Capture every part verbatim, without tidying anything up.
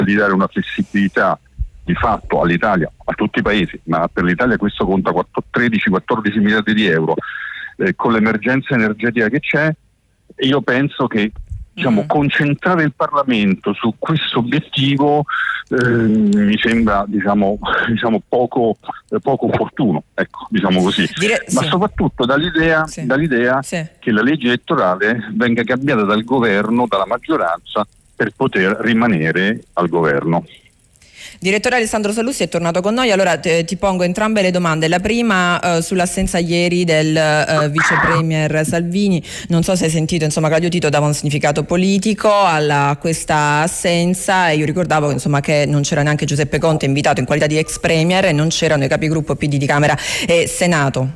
di dare una flessibilità di fatto all'Italia, a tutti i paesi, ma per l'Italia questo conta tredici quattordici miliardi di euro, eh, con l'emergenza energetica che c'è. Io penso che diciamo, mm. concentrare il Parlamento su questo obiettivo eh, mi sembra diciamo, diciamo poco, eh, poco opportuno, ecco, diciamo così. Dire, ma sì. soprattutto dall'idea, sì. dall'idea sì. che la legge elettorale venga cambiata dal governo, dalla maggioranza, per poter rimanere al governo. Direttore Alessandro Sallusti è tornato con noi, allora te, ti pongo entrambe le domande. La prima eh, sull'assenza ieri del eh, vice premier Salvini, non so se hai sentito, insomma Claudio Tito dava un significato politico alla, a questa assenza, e io ricordavo insomma che non c'era neanche Giuseppe Conte invitato in qualità di ex premier e non c'erano i capigruppo P D di Camera e Senato.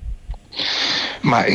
Ma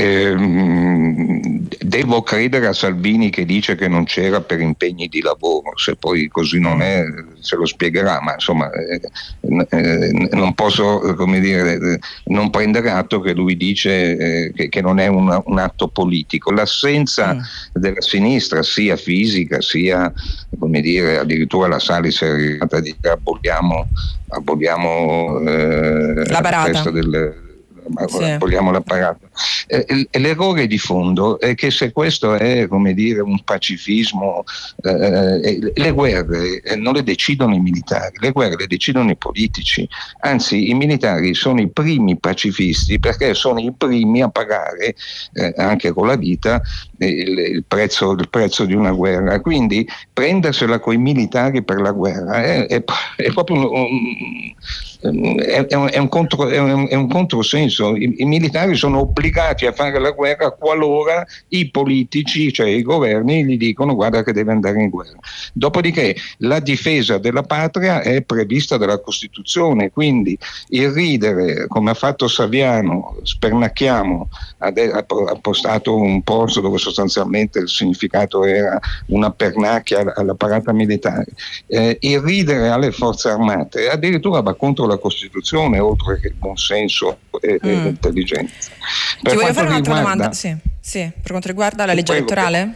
ehm, devo credere a Salvini che dice che non c'era per impegni di lavoro, se poi così non è ce lo spiegherà, ma insomma eh, eh, non posso come dire non prendere atto che lui dice eh, che, che non è un, un atto politico. L'assenza mm. della sinistra sia fisica sia come dire addirittura la Salis è arrivata a dire aboliamo, aboliamo eh, la parata. la festa del Sì. vogliamo l'apparato. Eh, l'errore di fondo è che se questo è come dire un pacifismo, eh, le guerre non le decidono i militari, le guerre le decidono i politici, anzi i militari sono i primi pacifisti perché sono i primi a pagare eh, anche con la vita il, il, prezzo, il prezzo di una guerra, quindi prendersela coi militari per la guerra è, è, è proprio un, un, è, è, un, è, un contro, è, un, è un controsenso. I, i militari sono obbligati a fare la guerra qualora i politici, cioè i governi, gli dicono guarda che deve andare in guerra. Dopodiché la difesa della patria è prevista dalla Costituzione, quindi il ridere, come ha fatto Saviano, spernacchiamo, ha, de- ha postato un post dove sostanzialmente il significato era una pernacchia alla parata militare, eh, il ridere alle forze armate addirittura va contro la Costituzione oltre che il buon senso e, mm. e l'intelligenza. Per Ti voglio fare un'altra riguarda... domanda sì, sì, per quanto riguarda la legge prego, elettorale?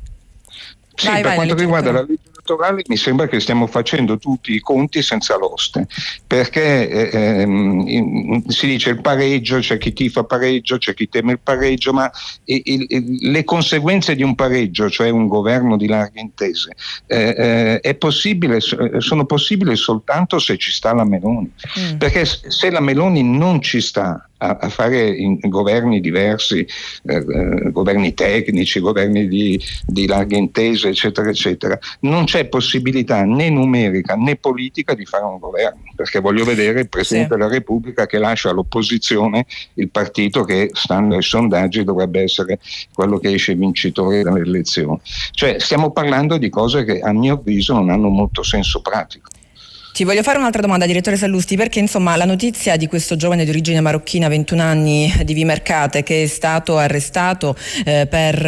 Sì, vai, per vai, quanto riguarda la legge elettorale mi sembra che stiamo facendo tutti i conti senza l'oste, perché eh, ehm, si dice il pareggio, c'è chi tifa pareggio, c'è chi teme il pareggio, ma il, il, le conseguenze di un pareggio, cioè un governo di larghe intese, eh, eh, è possibile, sono possibili soltanto se ci sta la Meloni, mm. perché se la Meloni non ci sta a, a fare in, in governi diversi, eh, eh, governi tecnici, governi di, di larghe intese, eccetera, eccetera, non c'è possibilità né numerica né politica di fare un governo, perché voglio vedere il Presidente sì. della Repubblica che lascia all'opposizione il partito che, stando ai sondaggi, dovrebbe essere quello che esce vincitore dalle elezioni. Cioè stiamo parlando di cose che a mio avviso non hanno molto senso pratico. Ti voglio fare un'altra domanda, direttore Sallusti, perché insomma la notizia di questo giovane di origine marocchina, ventuno anni, di Vimercate, che è stato arrestato eh, per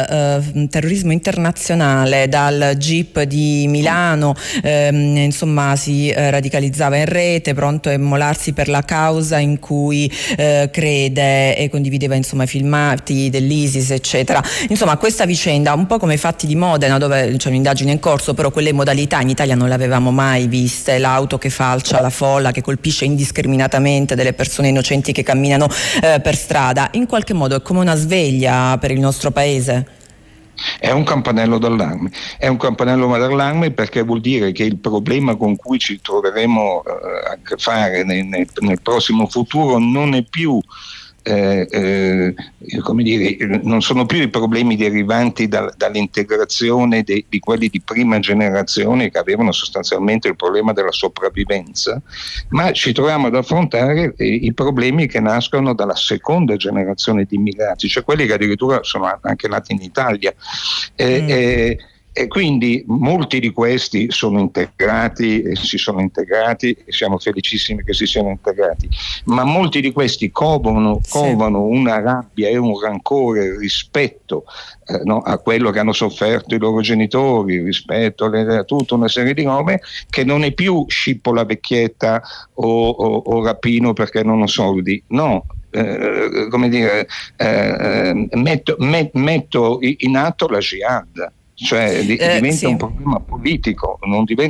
eh, terrorismo internazionale dal G I P di Milano, ehm, insomma si eh, radicalizzava in rete, pronto a immolarsi per la causa in cui eh, crede e condivideva insomma i filmati dell'ISIS, eccetera. Insomma questa vicenda, un po' come i fatti di Modena, dove c'è un'indagine in corso, però quelle modalità in Italia non le avevamo mai viste. L'auto che falcia la folla, che colpisce indiscriminatamente delle persone innocenti che camminano eh, per strada, in qualche modo è come una sveglia per il nostro paese? È un campanello d'allarme, è un campanello d'allarme perché vuol dire che il problema con cui ci troveremo eh, a che fare nel, nel, nel prossimo futuro non è più Eh, eh, come dire, non sono più i problemi derivanti da, dall'integrazione de, di quelli di prima generazione che avevano sostanzialmente il problema della sopravvivenza, ma ci troviamo ad affrontare eh, i problemi che nascono dalla seconda generazione di immigrati, cioè quelli che addirittura sono anche nati in Italia. Eh, mm. eh, E quindi molti di questi sono integrati e si sono integrati e siamo felicissimi che si siano integrati, ma molti di questi covano, sì. covano una rabbia e un rancore rispetto eh, no, a quello che hanno sofferto i loro genitori, rispetto a, a tutta una serie di robe che non è più scippo la vecchietta o, o, o rapino perché non ho soldi, no. Eh, come dire, eh, metto, met, metto in atto la jihad. Cioè di, eh, diventa sì. un problema politico, non diventa